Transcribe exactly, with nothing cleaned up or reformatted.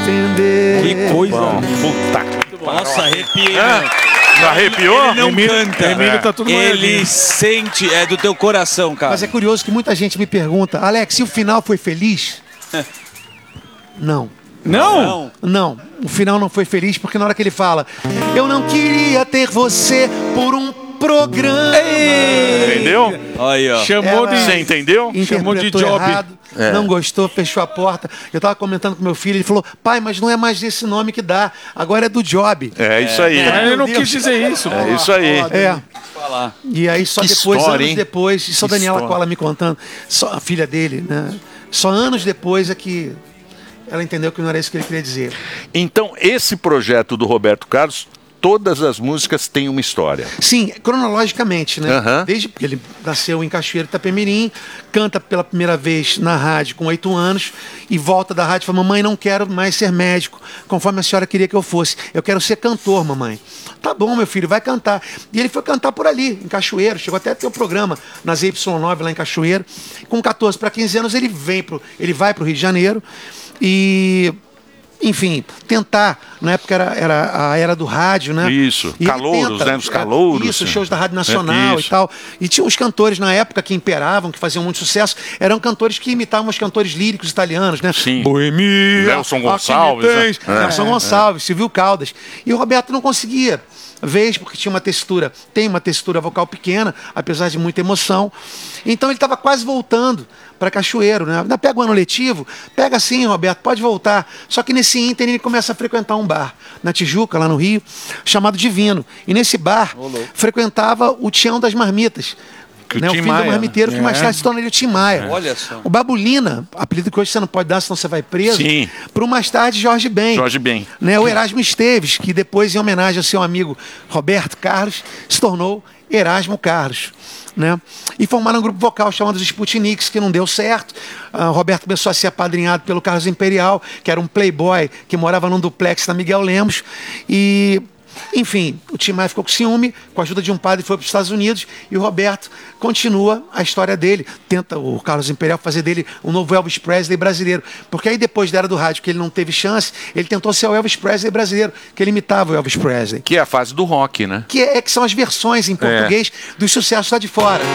Que coisa. Bom, puta. Nossa, arrepiei. É? Não arrepiou? Ele não Emílio, canta. Emílio tá tudo Ele molhadinho. sente, é do teu coração, cara. Mas é curioso que muita gente me pergunta, Alex, e o final foi feliz? Não. Não? Não, o final não foi feliz porque na hora que ele fala, eu não queria ter você por um programa. Entendeu? Aí, ó. Chamou de... Ela Você entendeu? Chamou de job. Errado, É. Não gostou, fechou a porta. Eu tava comentando com meu filho, ele falou, pai, mas não é mais desse nome que dá, agora é do job. É isso aí. É, Ele não meu Deus. quis dizer isso. É isso aí. É. Falar. E aí só Que depois, história, anos hein? depois, e só Que Daniela história. Cola me contando, só a filha dele, né? Só anos depois é que ela entendeu que não era isso que ele queria dizer. Então, esse projeto do Roberto Carlos, todas as músicas têm uma história. Sim, cronologicamente, né? Aham. Desde que ele nasceu em Cachoeiro, Itapemirim, canta pela primeira vez na rádio com oito anos e volta da rádio e fala, mamãe, não quero mais ser médico, conforme a senhora queria que eu fosse. Eu quero ser cantor, mamãe. Tá bom, meu filho, vai cantar. E ele foi cantar por ali, em Cachoeiro, chegou até a ter o programa na Z Y nove lá em Cachoeiro. Com quatorze para quinze anos ele vem pro, ele vai para o Rio de Janeiro e... Enfim, tentar, na época era, era a era do rádio, né? Isso, E ele calouros, tenta, né? Os calouros. Isso, shows da Rádio Nacional É, e isso. tal. E tinha uns cantores na época que imperavam, que faziam muito sucesso, eram cantores que imitavam os cantores líricos italianos, né? Sim. Boemia, Nelson aqui me Gonçalves, né? tens, É, Nelson é. Gonçalves, Silvio Caldas. E o Roberto não conseguia. Vez, porque tinha uma textura, tem uma textura vocal pequena, apesar de muita emoção. Então ele estava quase voltando para Cachoeiro, né? Ainda pega o ano letivo, pega sim, Roberto, pode voltar. Só que nesse ínter ele começa a frequentar um bar na Tijuca, lá no Rio, chamado Divino. E nesse bar frequentava o Tião das Marmitas. Que o Né, o Tim filho Maia, do marmiteiro que né? mais tarde se tornaria o Tim Maia. Olha só. O Babulina, apelido que hoje você não pode dar, senão você vai preso. Sim. Para o mais tarde Jorge Ben. Jorge Ben. Né, o Erasmo Esteves, que depois, em homenagem ao seu amigo Roberto Carlos, se tornou Erasmo Carlos. Né? E formaram um grupo vocal chamado os Sputniks, que não deu certo. Ah, o Roberto começou a ser apadrinhado pelo Carlos Imperial, que era um playboy que morava num duplex na Miguel Lemos. E... Enfim, o Tim Maia ficou com ciúme, com a ajuda de um padre foi para os Estados Unidos e o Roberto continua a história dele. Tenta o Carlos Imperial fazer dele um novo Elvis Presley brasileiro. Porque aí depois da era do rádio, que ele não teve chance, ele tentou ser o Elvis Presley brasileiro, que ele imitava o Elvis Presley. Que é a fase do rock, né? Que, é, que são as versões em português dos sucessos lá de fora.